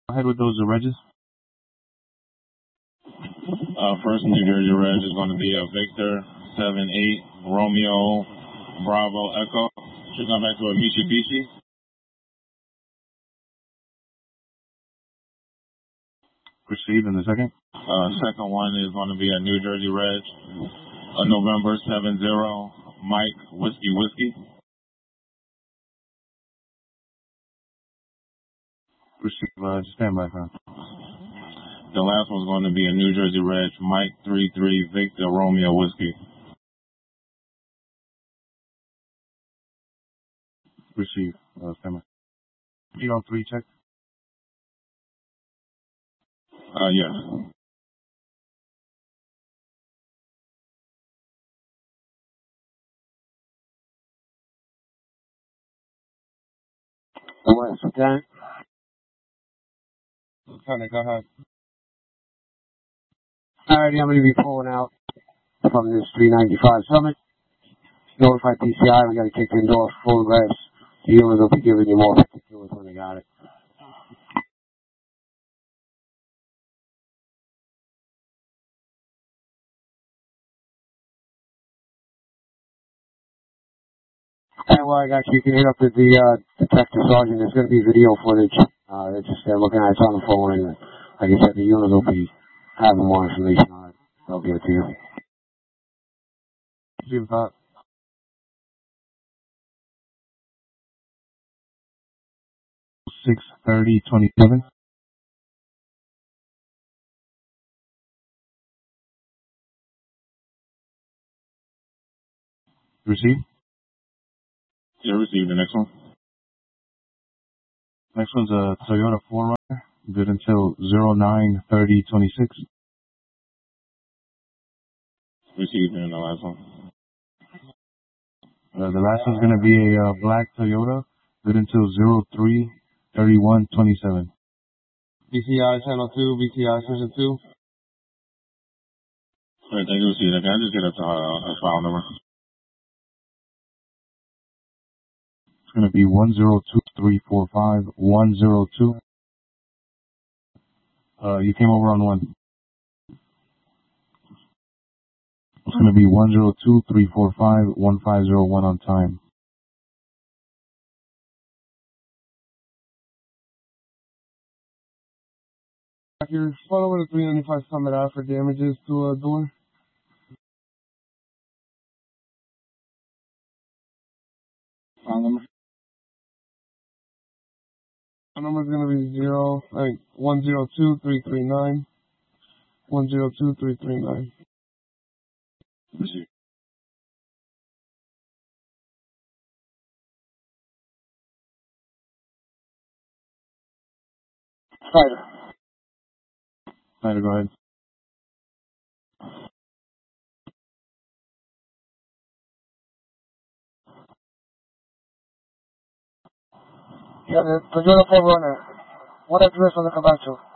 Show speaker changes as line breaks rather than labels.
Go ahead with those regs.
First New Jersey reg is going to be a Victor 78 Romeo Bravo Echo. Should come back to a Mitsubishi.
Proceed in the second.
Second one is going to be a New Jersey reg, a November 70 Mike Whiskey.
Proceed. Stand by, fam.
The last one's going to be a New Jersey reg, Mike 33 Victor Romeo Whiskey.
Receive. Stand by. 303 check.
Yes.
Okay.
Lieutenant, go ahead.
Alrighty, I'm going to be pulling out from this 395 Summit. Notify PCI, we got to kick indoor full revs. The dealers will be giving you more particulars when they got it. And while I got you, can hit up the detective sergeant. There's going to be video footage. They're looking at it on the phone, and like I said, the unit will be having more information on it. They'll give it to you.
Receive that. 630-27. Receive.
Yeah, receive the next one.
Next one's a Toyota 4Runner. Good until 09/30/26.
Receive in the last one.
The last one's going to be a black Toyota. Good until 03/31/27.
BCI channel 2, BCI session 2.
Alright, thank you. Receive that. Can I just get a file number?
It's going to be 102345 102. You came over on one. It's going to be 102345 1501 on time.
You're following the 395 Summit out for damages to a door.
File number?
The number's going to be 102339. 102339.
Receive.
Snyder, go ahead.
Yeah, the Toyota 4Runner. What address on the Cabacho?